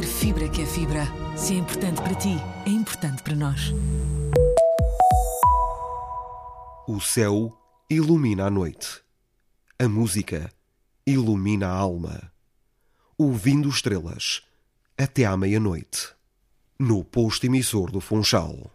fibra que é fibra. Se é importante para ti, é importante para nós. O céu ilumina a noite. A música ilumina a alma. Ouvindo estrelas até à meia-noite. No posto emissor do Funchal.